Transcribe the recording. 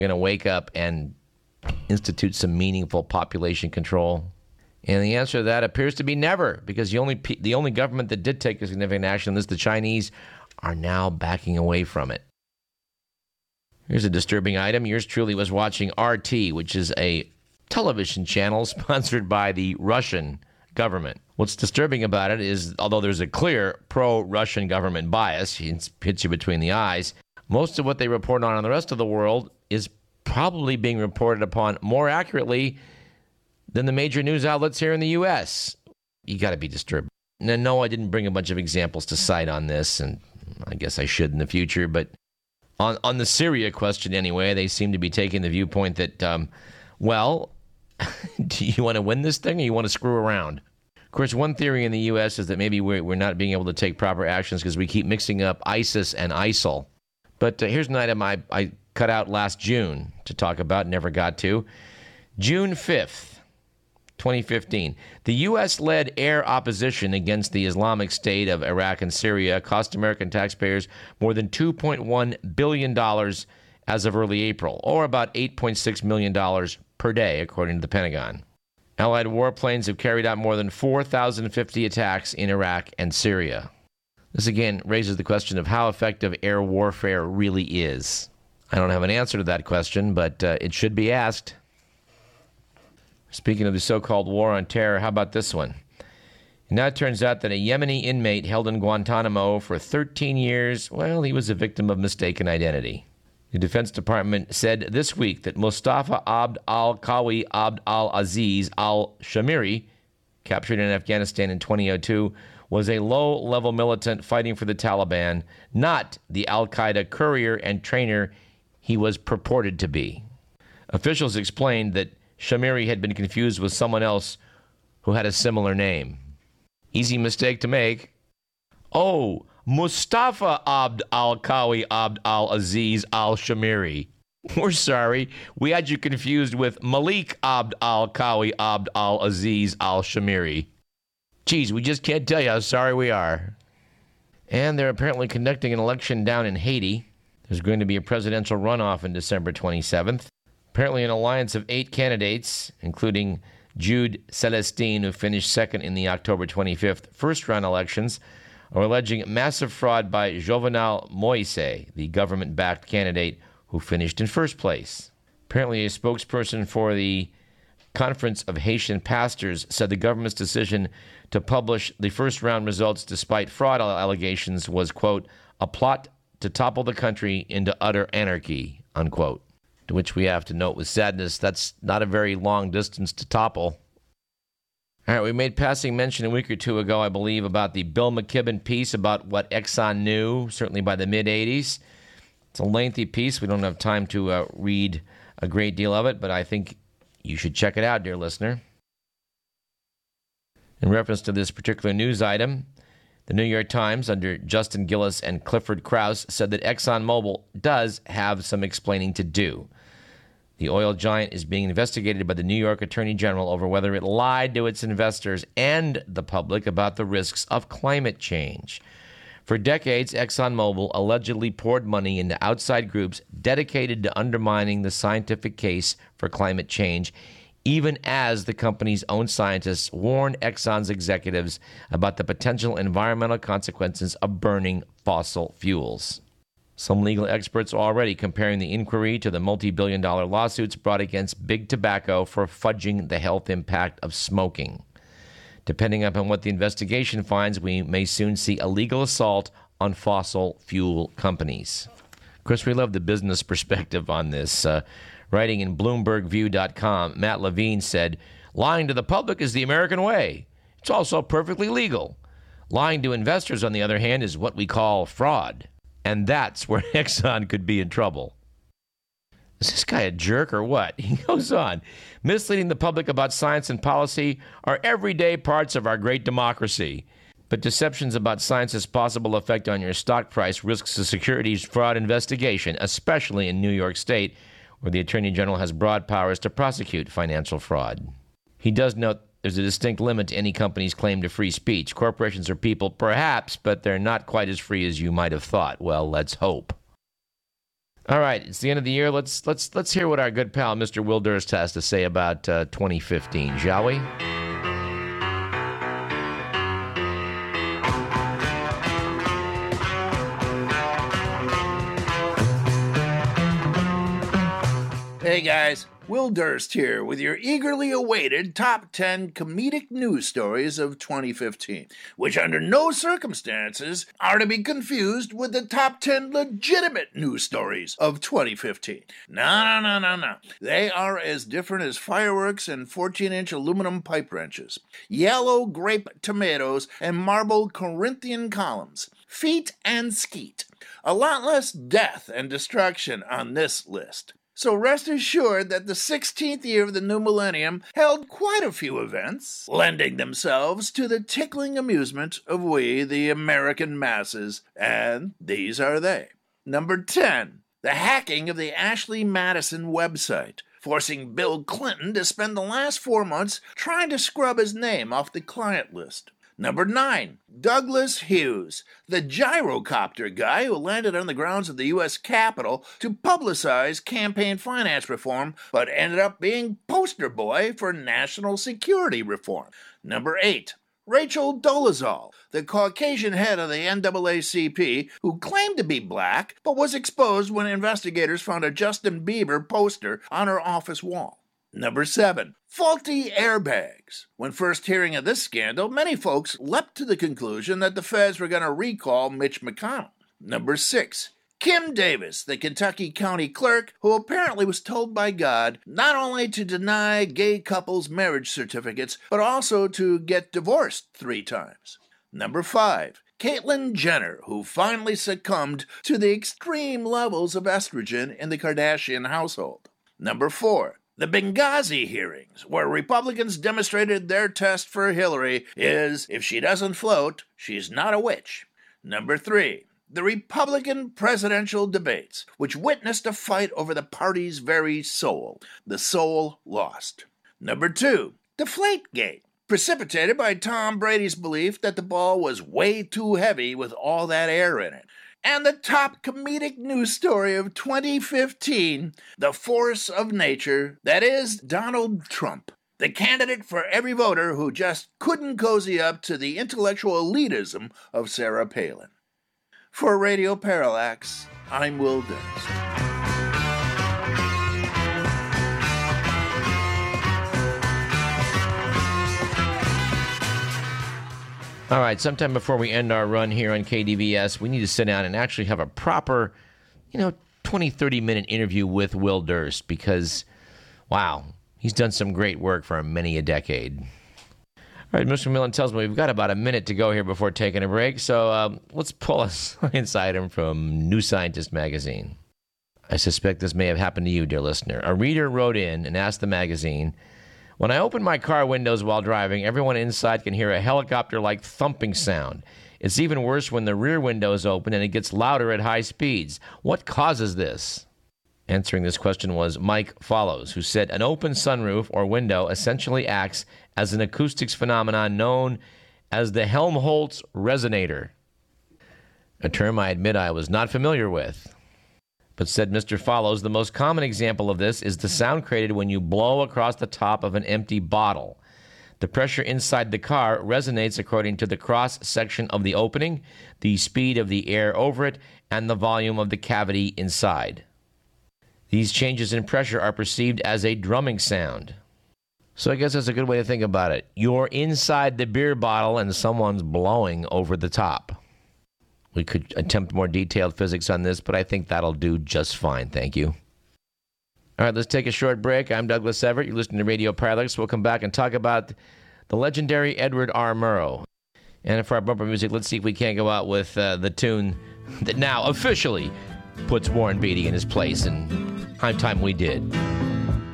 going to wake up and institute some meaningful population control? And the answer to that appears to be never, because the only government that did take a significant action on this, the Chinese, are now backing away from it. Here's a disturbing item. Yours truly was watching RT, which is a television channel sponsored by the Russian government. What's disturbing about it is, although there's a clear pro-Russian government bias, it hits you between the eyes, most of what they report on in the rest of the world is probably being reported upon more accurately than the major news outlets here in the U.S. You got to be disturbed. Now, no, I didn't bring a bunch of examples to cite on this, and I guess I should in the future, but on the Syria question anyway, they seem to be taking the viewpoint that, well, do you want to win this thing or you want to screw around? Of course, one theory in the U.S. is that maybe we're not being able to take proper actions because we keep mixing up ISIS and ISIL. But here's an item I cut out last June to talk about, never got to. June 5th, 2015. The U.S.-led air opposition against the Islamic State of Iraq and Syria cost American taxpayers more than $2.1 billion as of early April, or about $8.6 million per day, according to the Pentagon. Allied warplanes have carried out more than 4,050 attacks in Iraq and Syria. This again raises the question of how effective air warfare really is. I don't have an answer to that question, but it should be asked. Speaking of the so-called war on terror, how about this one? Now it turns out that a Yemeni inmate held in Guantanamo for 13 years, well, he was a victim of mistaken identity. The Defense Department said this week that Mustafa Abd al-Qawi Abd al-Aziz al-Shamiri, captured in Afghanistan in 2002, was a low-level militant fighting for the Taliban, not the al-Qaeda courier and trainer he was purported to be. Officials explained that Shamiri had been confused with someone else who had a similar name. Easy mistake to make. Oh, Mustafa Abd al-Qawi Abd al-Aziz al-Shamiri. We're sorry. We had you confused with Malik Abd al-Qawi Abd al-Aziz al-Shamiri. Geez, we just can't tell you how sorry we are. And they're apparently conducting an election down in Haiti. There's going to be a presidential runoff on December 27th. Apparently an alliance of 8 candidates, including Jude Celestine, who finished second in the October 25th first-round elections, are alleging massive fraud by Jovenel Moise, the government-backed candidate who finished in first place. Apparently a spokesperson for the Conference of Haitian Pastors said the government's decision to publish the first-round results despite fraud allegations was, quote, a plot to topple the country into utter anarchy, unquote. To which we have to note with sadness, that's not a very long distance to topple. All right, we made passing mention a week or two ago, I believe, about the Bill McKibben piece about what Exxon knew, certainly by the mid-'80s. It's a lengthy piece. We don't have time to read a great deal of it, but I think you should check it out, dear listener. In reference to this particular news item, the New York Times, under Justin Gillis and Clifford Krause, said that ExxonMobil does have some explaining to do. The oil giant is being investigated by the New York Attorney General over whether it lied to its investors and the public about the risks of climate change. For decades, ExxonMobil allegedly poured money into outside groups dedicated to undermining the scientific case for climate change, even as the company's own scientists warned Exxon's executives about the potential environmental consequences of burning fossil fuels. Some legal experts are already comparing the inquiry to the multi-billion-dollar lawsuits brought against Big Tobacco for fudging the health impact of smoking. Depending upon what the investigation finds, we may soon see a legal assault on fossil fuel companies. Of course, we love the business perspective on this. Writing in BloombergView.com, Matt Levine said, lying to the public is the American way. It's also perfectly legal. Lying to investors, on the other hand, is what we call fraud. And that's where Exxon could be in trouble. Is this guy a jerk or what? He goes on. Misleading the public about science and policy are everyday parts of our great democracy. But deceptions about science's possible effect on your stock price risks a securities fraud investigation, especially in New York State, where the Attorney General has broad powers to prosecute financial fraud. He does note there's a distinct limit to any company's claim to free speech. Corporations are people, perhaps, but they're not quite as free as you might have thought. Well, let's hope. All right, it's the end of the year. Let's hear what our good pal Mr. Will Durst has to say about 2015, shall we? Hey guys, Will Durst here with your eagerly awaited top 10 comedic news stories of 2015, which under no circumstances are to be confused with the top 10 legitimate news stories of 2015. No. They are as different as fireworks and 14-inch aluminum pipe wrenches, yellow grape tomatoes and marble Corinthian columns, feet and skeet. A lot less death and destruction on this list. So rest assured that the 16th year of the new millennium held quite a few events, lending themselves to the tickling amusement of we, the American masses, and these are they. Number 10, the hacking of the Ashley Madison website, forcing Bill Clinton to spend the last 4 months trying to scrub his name off the client list. Number 9, Douglas Hughes, the gyrocopter guy who landed on the grounds of the U.S. Capitol to publicize campaign finance reform, but ended up being poster boy for national security reform. Number 8, Rachel Dolezal, the Caucasian head of the NAACP, who claimed to be black, but was exposed when investigators found a Justin Bieber poster on her office wall. Number 7, faulty airbags. When first hearing of this scandal, many folks leapt to the conclusion that the feds were going to recall Mitch McConnell. Number 6, Kim Davis, the Kentucky county clerk, who apparently was told by God not only to deny gay couples marriage certificates, but also to get divorced 3 times. Number 5, Caitlyn Jenner, who finally succumbed to the extreme levels of estrogen in the Kardashian household. Number 4, the Benghazi hearings, where Republicans demonstrated their test for Hillary is, if she doesn't float, she's not a witch. Number 3, the Republican presidential debates, which witnessed a fight over the party's very soul. The soul lost. Number 2, Deflategate, precipitated by Tom Brady's belief that the ball was way too heavy with all that air in it. And the top comedic news story of 2015, the force of nature, that is Donald Trump, the candidate for every voter who just couldn't cozy up to the intellectual elitism of Sarah Palin. For Radio Parallax, I'm Will Durst. All right, sometime before we end our run here on KDVS, we need to sit down and actually have a proper, 20, 30-minute interview with Will Durst because, wow, he's done some great work for many a decade. All right, Mr. Millen tells me we've got about a minute to go here before taking a break, so let's pull a science item from New Scientist magazine. I suspect this may have happened to you, dear listener. A reader wrote in and asked the magazine, when I open my car windows while driving, everyone inside can hear a helicopter-like thumping sound. It's even worse when the rear window is open and it gets louder at high speeds. What causes this? Answering this question was Mike Follows, who said an open sunroof or window essentially acts as an acoustics phenomenon known as the Helmholtz resonator, a term I admit I was not familiar with. But said Mr. Follows, the most common example of this is the sound created when you blow across the top of an empty bottle. The pressure inside the car resonates according to the cross-section of the opening, the speed of the air over it, and the volume of the cavity inside. These changes in pressure are perceived as a drumming sound. So I guess that's a good way to think about it. You're inside the beer bottle and someone's blowing over the top. We could attempt more detailed physics on this, but I think that'll do just fine. Thank you. All right, let's take a short break. I'm Douglas Everett. You're listening to Radio Parallax. We'll come back and talk about the legendary Edward R. Murrow. And for our bumper music, let's see if we can't go out with the tune that now officially puts Warren Beatty in his place, and time we did.